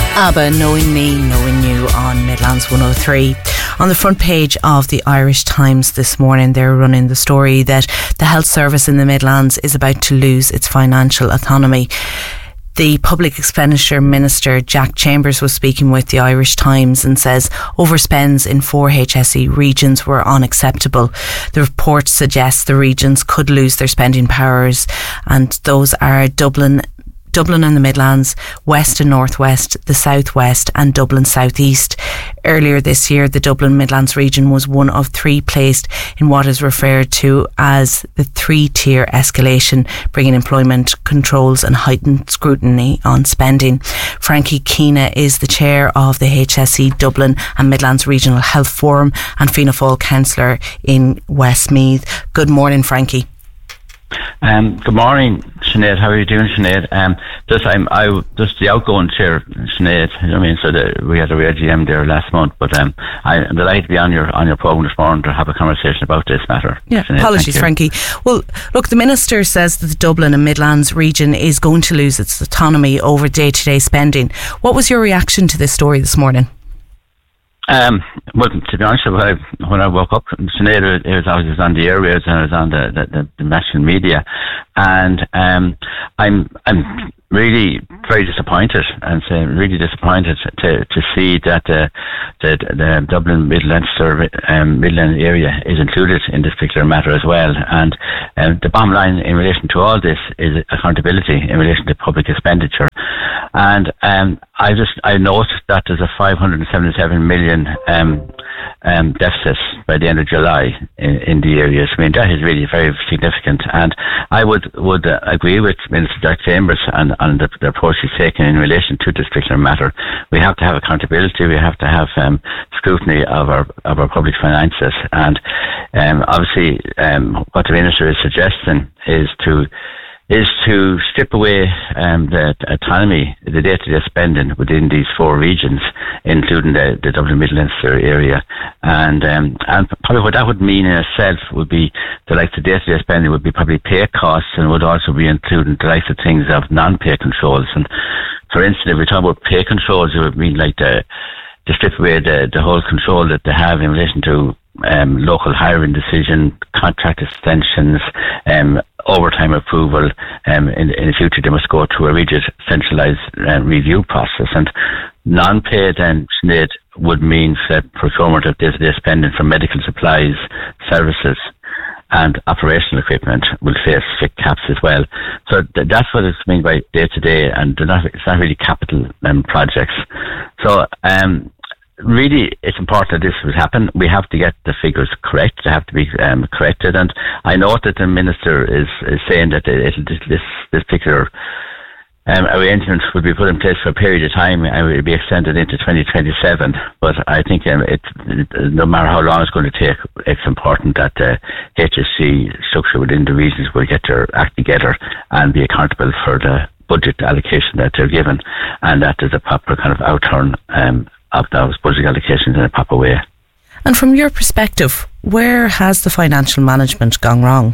ABBA, Knowing Me, Knowing You on Midlands 103. On the front page of the Irish Times this morning, they're running the story that the health service in the Midlands is about to lose its financial autonomy. The Public Expenditure Minister, Jack Chambers, was speaking with the Irish Times and says overspends in 4 HSE regions were unacceptable. The report suggests the regions could lose their spending powers, and those are Dublin and the Midlands, West and North West, the South West and Dublin South East. Earlier this year, the Dublin Midlands region was one of 3 placed in what is referred to as the 3-tier escalation, bringing employment controls and heightened scrutiny on spending. Frankie Keena is the chair of the HSE Dublin and Midlands Regional Health Forum and Fianna Fáil councillor in Westmeath. Good morning, Frankie. Good morning, Sinead. How are you doing, Sinead? Just the outgoing chair, Sinead. You know what I mean? So we had a AGM there last month, but I'm delighted to be on your programme this morning to have a conversation about this matter. Yeah, Sinead, apologies, Frankie. Well, look, the Minister says that the Dublin and Midlands region is going to lose its autonomy over day-to-day spending. What was your reaction to this story this morning? Well, to be honest, when I woke up, Sinead, I was on the airwaves and I was on the national media, and I'm really very disappointed, and really disappointed to see that the Dublin Midland area is included in this particular matter as well. And the bottom line in relation to all this is accountability in relation to public expenditure. And I note that there's a 577 million deficit by the end of July in the areas. I mean, that is really very significant, and I would agree with Minister Jack Chambers and the approach he's taken in relation to this particular matter. We have to have accountability. We have to have scrutiny of our public finances, and obviously what the Minister is suggesting is to strip away the autonomy, the day-to-day spending within these 4 regions, including the Dublin Midlands area. And probably what that would mean in itself would be the likes of day-to-day spending would be probably pay costs, and would also be including the likes of things of non-pay controls. And for instance, if we talk about pay controls, it would mean like to strip away the whole control that they have in relation to local hiring decision, contract extensions, overtime approval. In the future, they must go through a rigid centralised review process. And non-pay then, Sinead, would mean that procurement of day-to-day spending for medical supplies, services and operational equipment will face strict caps as well. So that's what it's meant by day-to-day, and it's not really capital projects. So really, it's important that this will happen. We have to get the figures correct. They have to be corrected. And I know that the Minister is saying that this particular arrangement will be put in place for a period of time and will be extended into 2027. But I think no matter how long it's going to take, it's important that the HSE structure within the regions will get their act together and be accountable for the budget allocation that they're given, and that there's a proper kind of outturn of those budget allocations in a proper way. And from your perspective, where has the financial management gone wrong?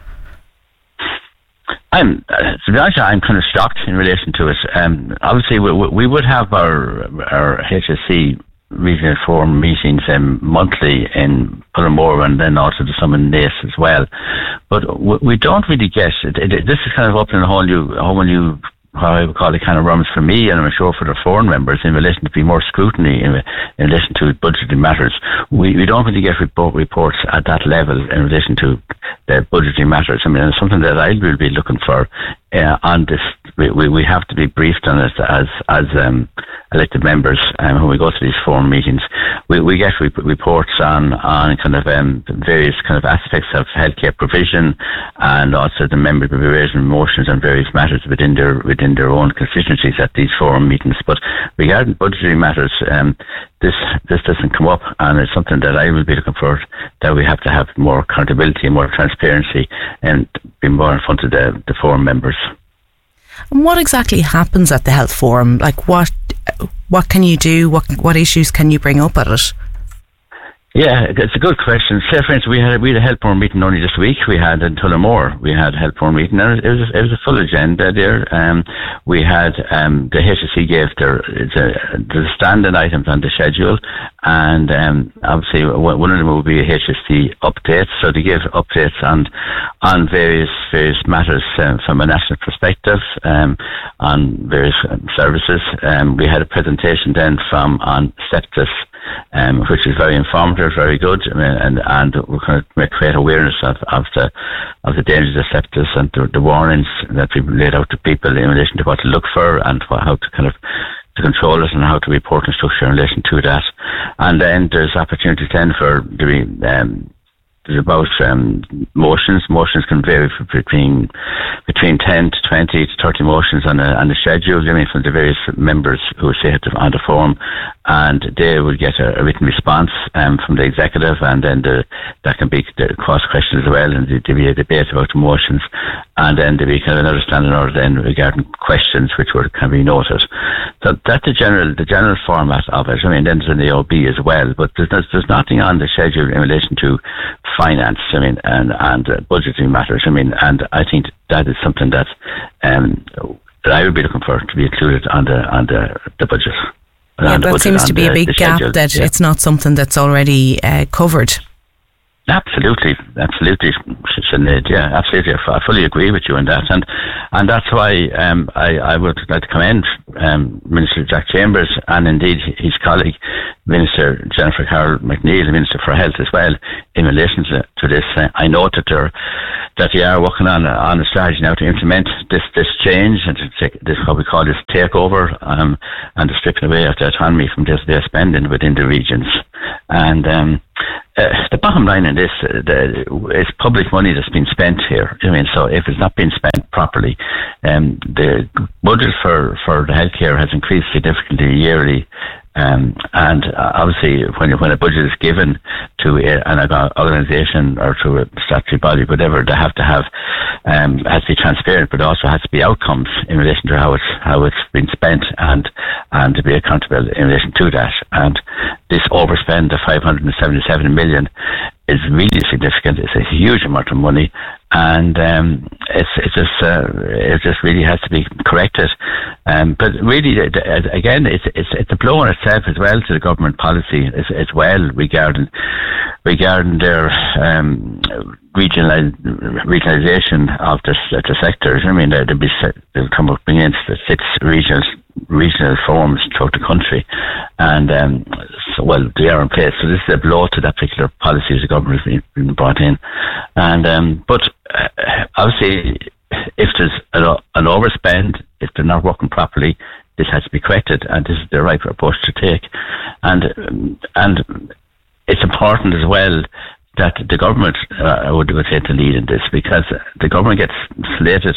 To be honest, I'm kind of shocked in relation to it. Obviously, we would have our HSE regional forum meetings monthly in Tullamore, and then also the some in Naas as well. But we don't really get it. This is kind of opening a whole new how I would call it kind of runs for me, and I'm sure for the foreign members, in relation to be more scrutiny in relation to budgeting matters. We don't really get reports at that level in relation to the budgeting matters. I mean, it's something that I will be looking for on this. We have to be briefed on it as elected members when we go to these forum meetings. We get reports on kind of various kind of aspects of healthcare provision, and also the members will be raising motions on various matters within their own constituencies at these forum meetings. But regarding budgetary matters, this doesn't come up, and it's something that I will be looking for, that we have to have more accountability and more transparency and be more in front of the forum members. And what exactly happens at the health forum? Like what can you do? What issues can you bring up at it? Yeah, it's a good question. Say, for instance, we had a health board meeting only this week. We had in Tullamore, we had a health board meeting, and it was a full agenda there. We had the HSE gave there's standing items on the schedule, and obviously one of them will be a HSE update. So they gave updates on various matters from a national perspective, on various services. We had a presentation then on sepsis, which is very informative, very good, and we're going to create awareness of the dangers of sepsis and the warnings that we've laid out to people in relation to what to look for and how to kind of to control it and how to report and structure in relation to that. And then there's opportunities then for there's about motions. Motions can vary between 10 to 20 to 30 motions on the schedule, from the various members who say it on the forum, and they will get a written response from the executive, and then that can be cross questions as well, and there'll be a debate about the motions, and then there'll be kind of another standing order then regarding questions which can be noted. So that's the general format of it. Then there's an AOB as well, but there's nothing on the schedule in relation to finance, and budgeting matters. And I think that is something that I would be looking for to be included on the budget. Yeah, that seems to be a big gap that it's not something that's already covered. Absolutely, Sinead. Yeah, absolutely. I fully agree with you on that, and that's why I would like to commend Minister Jack Chambers and indeed his colleague Minister Jennifer Carroll McNeil, the Minister for Health as well, in relation to this. I know that they are working on a strategy now to implement this change and to take this, what we call this takeover, and the stripping away of the autonomy from day-to-day spending within the regions. And the bottom line in this is public money that's been spent here. So if it's not been spent properly, the budget for the healthcare has increased significantly yearly. And obviously, when a budget is given to an organisation or to a statutory body, whatever, they have to have has to be transparent, but also has to be outcomes in relation to how it's been spent, and to be accountable in relation to that. And this overspend of 577 million is really significant. It's a huge amount of money, and it just really has to be corrected. But really, again, it's a blow on itself as well to the government policy as well regarding their regionalisation of the sectors. They'll come up against the 6 regional forums throughout the country, and they are in place. So this is a blow to that particular policy as the government has been brought in. And but obviously, if there's an overspend, if they're not working properly, this has to be corrected, and this is the right approach to take. And it's important as well that the government would take the lead in this, because the government gets slated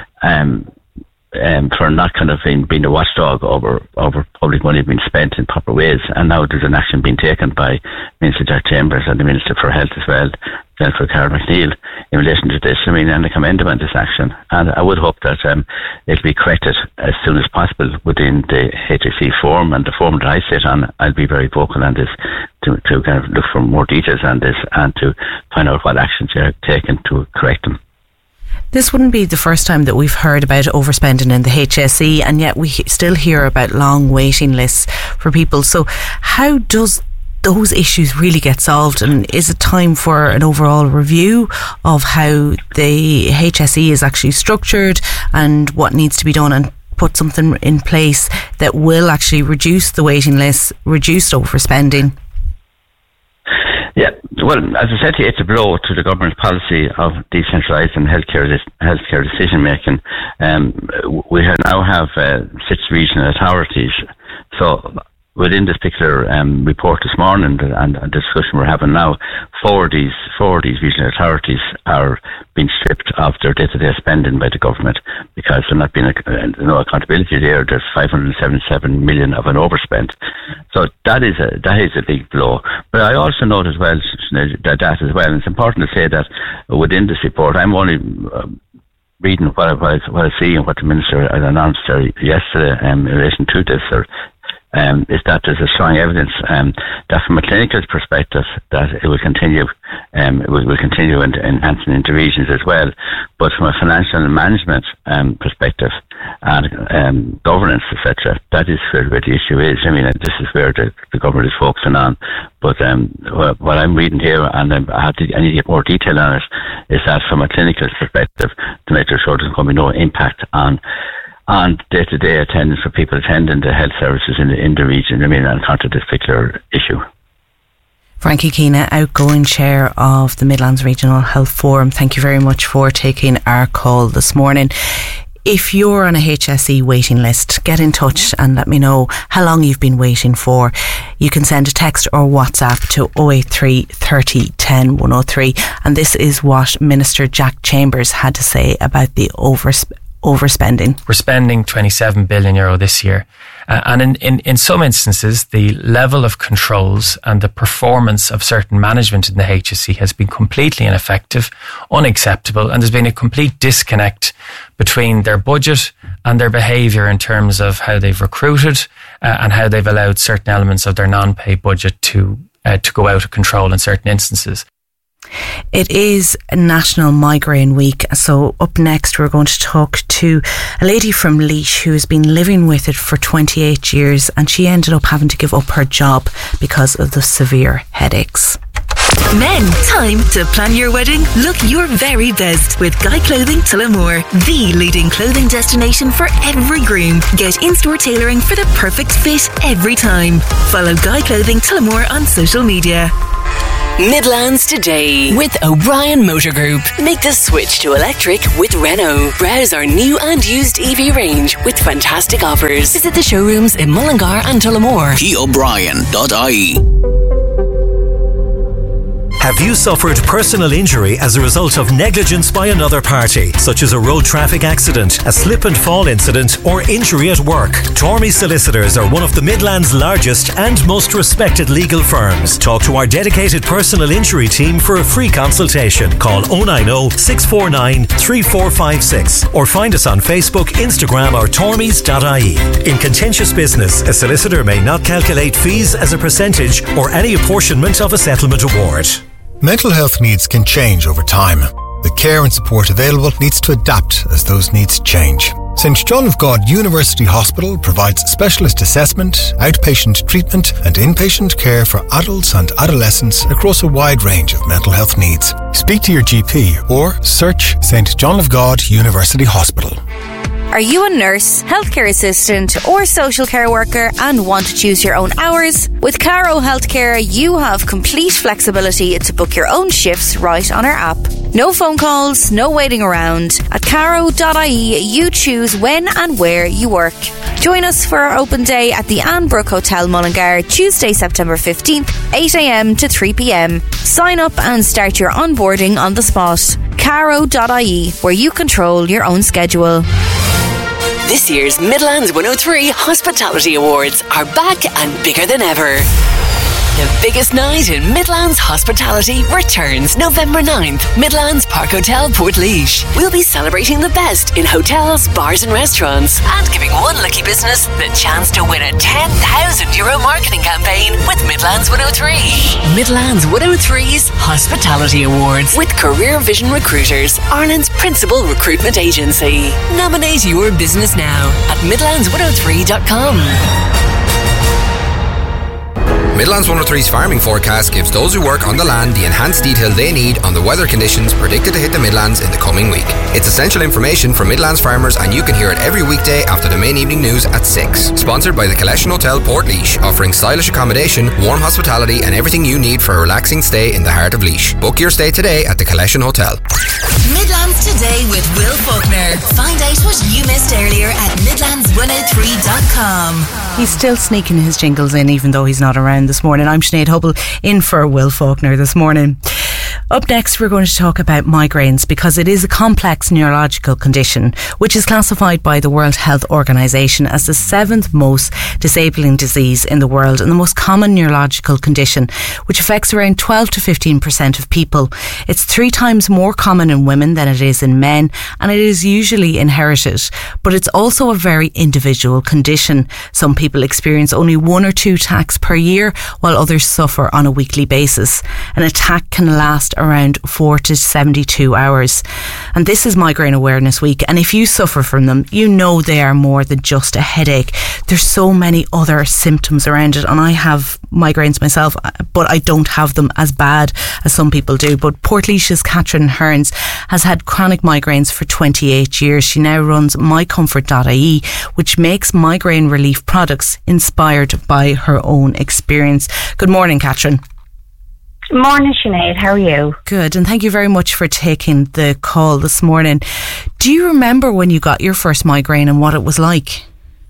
for not kind of being a watchdog over public money being spent in proper ways. And now there's an action being taken by Minister Jack Chambers and the Minister for Health as well, Jennifer Carroll McNeil, in relation to this. And I commend them on this action. And I would hope that it'll be corrected as soon as possible within the HSE forum, and the forum that I sit on. I'll be very vocal on this to kind of look for more details on this and to find out what actions are taken to correct them. This wouldn't be the first time that we've heard about overspending in the HSE, and yet we still hear about long waiting lists for people. So how does those issues really get solved, and is it time for an overall review of how the HSE is actually structured and what needs to be done, and put something in place that will actually reduce the waiting lists, reduce overspending? Yeah, well, as I said to you, it's a blow to the government's policy of decentralised and healthcare decision making. We now have 6 regional authorities. So within this particular report this morning and the discussion we're having now, 4 of these regional authorities are being stripped of their day-to-day spending by the government because there's not been no accountability there. There's 577 million of an overspend. So that is a big blow. But I also note as well that as well, and it's important to say that within this report, I'm only reading what I see and what the Minister announced yesterday in relation to this, is that there's a strong evidence that from a clinical perspective that it will continue. It will continue enhancing interventions as well. But from a financial and management perspective and governance, etc., that is where the issue is. I mean, this is where the government is focusing on. But what I'm reading here, and I need to get more detail on it, is that from a clinical perspective, to make sure there's going to be no impact on day-to-day attendance for people attending the health services in the region. I mean, on account of this particular issue. Frankie Keena, outgoing chair of the Midlands Regional Health Forum, thank you very much for taking our call this morning. If you're on a HSE waiting list, get in touch and let me know how long you've been waiting for. You can send a text or WhatsApp to 083 30 10 103. And this is what Minister Jack Chambers had to say about the overspending. We're spending €27 billion this year. And in some instances, the level of controls and the performance of certain management in the HSE has been completely ineffective, unacceptable, and there's been a complete disconnect between their budget and their behaviour in terms of how they've recruited and how they've allowed certain elements of their non-pay budget to go out of control in certain instances. It is National Migraine Week, so up next we're going to talk to a lady from Laois who has been living with it for 28 years and she ended up having to give up her job because of the severe headaches. Men, time to plan your wedding. Look your very best with Guy Clothing Tullamore, the leading clothing destination for every groom. Get in-store tailoring for the perfect fit every time. Follow Guy Clothing Tullamore on social media. Midlands Today with O'Brien Motor Group. Make the switch to electric with Renault. Browse our new and used EV range with fantastic offers. Visit the showrooms in Mullingar and Tullamore. PO'Brien.ie. Have you suffered personal injury as a result of negligence by another party, such as a road traffic accident, a slip and fall incident, or injury at work? Tormey Solicitors are one of the Midlands' largest and most respected legal firms. Talk to our dedicated personal injury team for a free consultation. Call 090 649 3456 or find us on Facebook, Instagram or tormeys.ie. In contentious business, a solicitor may not calculate fees as a percentage or any apportionment of a settlement award. Mental health needs can change over time. The care and support available needs to adapt as those needs change. St John of God University Hospital provides specialist assessment, outpatient treatment and inpatient care for adults and adolescents across a wide range of mental health needs. Speak to your GP or search St John of God University Hospital. Are you a nurse, healthcare assistant or social care worker and want to choose your own hours? With Caro Healthcare, you have complete flexibility to book your own shifts right on our app. No phone calls, no waiting around. At caro.ie, you choose when and where you work. Join us for our open day at the Annbrook Hotel Mullingar, Tuesday, September 15th, 8am to 3pm. Sign up and start your onboarding on the spot. Caro.ie, where you control your own schedule. This year's Midlands 103 Hospitality Awards are back and bigger than ever. The biggest night in Midlands hospitality returns November 9th, Midlands Park Hotel, Portlaoise. We'll be celebrating the best in hotels, bars and restaurants and giving one lucky business the chance to win a €10,000 marketing campaign with Midlands 103. Midlands 103's Hospitality Awards with Career Vision Recruiters, Ireland's principal recruitment agency. Nominate your business now at midlands103.com. Midlands 103's farming forecast gives those who work on the land the enhanced detail they need on the weather conditions predicted to hit the Midlands in the coming week. It's essential information from Midlands farmers and you can hear it every weekday after the main evening news at 6. Sponsored by the Collection Hotel Portlaoise, offering stylish accommodation, warm hospitality and everything you need for a relaxing stay in the heart of Laois. Book your stay today at the Collection Hotel. Midlands Today with Will Faulkner. Find out what you missed earlier at midlands103.com. He's still sneaking his jingles in even though he's not around this morning. I'm Sinead Hubble in for Will Faulkner this morning. Up next, we're going to talk about migraines because it is a complex neurological condition which is classified by the World Health Organization as the 7th most disabling disease in the world and the most common neurological condition, which affects around 12 to 15% of people. It's 3 times more common in women than it is in men, and it is usually inherited, but it's also a very individual condition. Some people experience only 1 or 2 attacks per year, while others suffer on a weekly basis. An attack can last around 4 to 72 hours. And this is Migraine Awareness Week, and if you suffer from them, you know they are more than just a headache. There's so many other symptoms around it, and I have migraines myself, but I don't have them as bad as some people do. But Portlaoise's Catherine Hearns has had chronic migraines for 28 years. She now runs mycomfort.ie, which makes migraine relief products inspired by her own experience. Good morning, Catherine. Morning, Sinead. How are you? Good, and thank you very much for taking the call this morning. Do you remember when you got your first migraine and what it was like?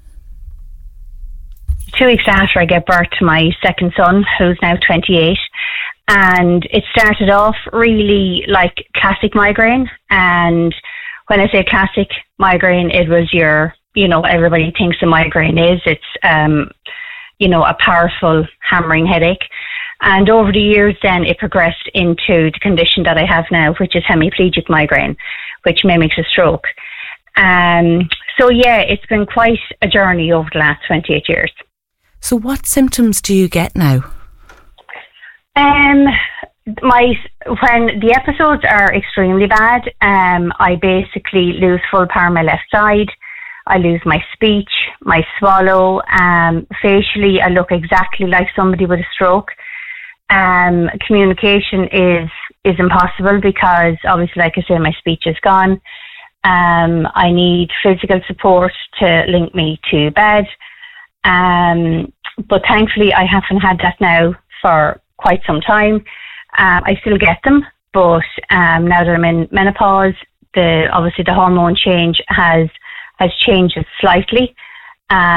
2 weeks after I gave birth to my second son, who's now 28, and it started off really like classic migraine. And when I say classic migraine, it was everybody thinks a migraine is. It's, a powerful hammering headache. And over the years then it progressed into the condition that I have now, which is hemiplegic migraine, which mimics a stroke. So it's been quite a journey over the last 28 years. So what symptoms do you get now? When the episodes are extremely bad, I basically lose full power on my left side. I lose my speech, my swallow. Facially, I look exactly like somebody with a stroke. Communication is impossible because obviously, like I say, my speech is gone. I need physical support to link me to bed. But thankfully I haven't had that now for quite some time. I still get them, but now that I'm in menopause, the hormone change has changed it slightly.